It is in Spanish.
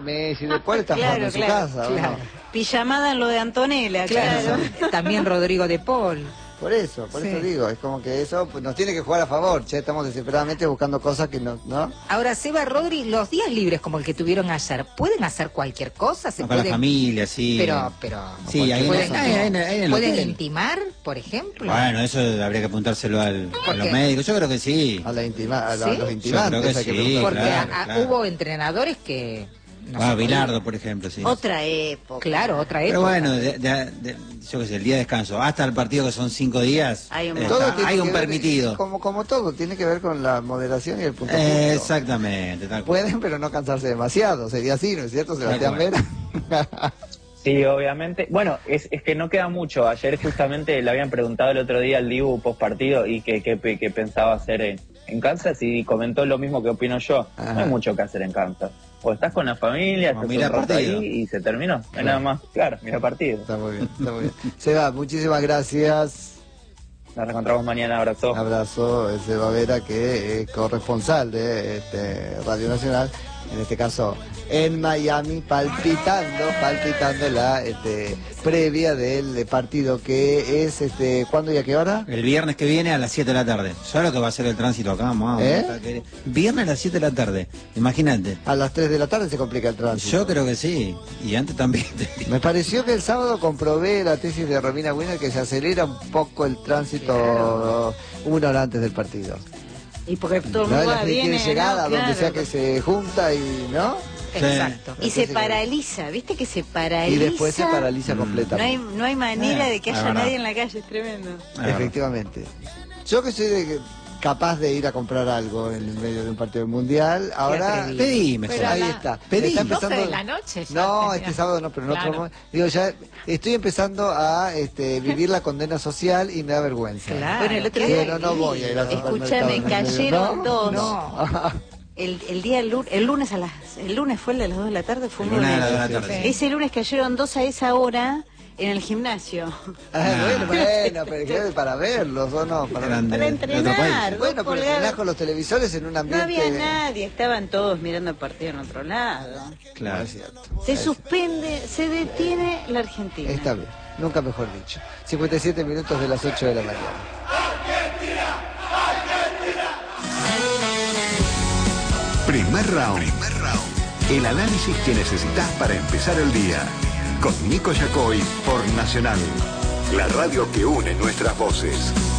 Messi, después está Claro, jugando en su claro, casa, ¿o claro. no? Pijamada en lo de Antonella, claro. También Rodrigo de Paul. Por eso Sí. digo, es como que eso pues, nos tiene que jugar a favor, che, estamos desesperadamente buscando cosas que no, ¿no? Ahora, Seba, Rodri, los días libres como el que tuvieron ayer, ¿pueden hacer cualquier cosa? ¿Se No, con la pueden... familia, sí. Pero Sí, ahí ¿pueden, en el ¿pueden hotel. intimar, por ejemplo? Bueno, eso habría que apuntárselo a los qué? médicos. Yo creo que sí. A, ¿Sí? los intimantes Yo creo que hay que sí. preguntar. Porque claro. hubo entrenadores que... no se Bilardo, por ejemplo, sí. Otra época. Claro, otra época. Pero bueno, yo qué sé, el día de descanso, hasta el partido que son 5 días, Hay un- Todo tiene hay un que ver, permitido. como todo, tiene que ver con la moderación y el punto justo. Exactamente, tal cual. Pueden, pero no cansarse demasiado, sería así, ¿no es cierto, Sebastián cual. Vera? Sí, obviamente. Bueno, es que no queda mucho. Ayer justamente le habían preguntado el otro día al Dibu post partido y qué pensaba hacer en Kansas y comentó lo mismo que opino yo. Ajá. No hay mucho que hacer en Kansas. O estás con la familia, O estás mira un rato partido. ahí y se terminó. No hay nada más. Claro, mira partido. Está muy bien, está muy bien. Seba, muchísimas gracias. Nos reencontramos mañana. Abrazo. Un abrazo, Seba Vera, que es corresponsal de Radio Nacional, en este caso en Miami, palpitando la previa del partido que es, ¿cuándo y a qué hora? El viernes que viene a las 7 de la tarde. ¿Sabes lo que va a ser el tránsito acá? Vamos, Viernes a las 7 de la tarde, imagínate. A las 3 de la tarde se complica el tránsito. Yo creo que sí, y antes también. Me pareció que el sábado comprobé la tesis de Romina Winner que se acelera un poco el tránsito una hora antes del partido. Y porque todo el ¿No? mundo La gente viene, quiere llegar ¿no? a donde Claro. sea que se junta y, ¿no? Exacto. Y se Entonces, paraliza, ¿viste que se paraliza? Y después se paraliza No hay, completamente. no hay manera de que es haya verdad. nadie en la calle, es tremendo. Efectivamente. Yo que soy capaz de ir a comprar algo en el medio de un partido mundial, ahora atrevido. Pedí mejor. ahí está. Pedí. Está 12 empezando... de la noche. ya No, tendría. este sábado no, pero en Claro. otro momento. Digo, ya estoy empezando a vivir la condena social y me da vergüenza. Claro. Bueno, el otro qué día- Pero no voy a ir al supermercado. Escúchame, cayeron dos. No. El lunes el lunes fue el de las 2 de la tarde, fue un El lunes lunes. a las 2 de la tarde. Ese lunes cayeron dos a esa hora en el gimnasio. Bueno, pero que para verlos o no. Para Eran Para de otro país. entrenar. Bueno, pero entrenás con los televisores en un No ambiente... había nadie, estaban todos mirando el partido en otro lado. No Claro. es cierto. Se suspende, se detiene la Argentina. Está bien, nunca mejor dicho. 57 minutos de las 8 de la mañana. Primer round. El análisis que necesitas para empezar el día. Con Nico Yacoy por Nacional. La radio que une nuestras voces.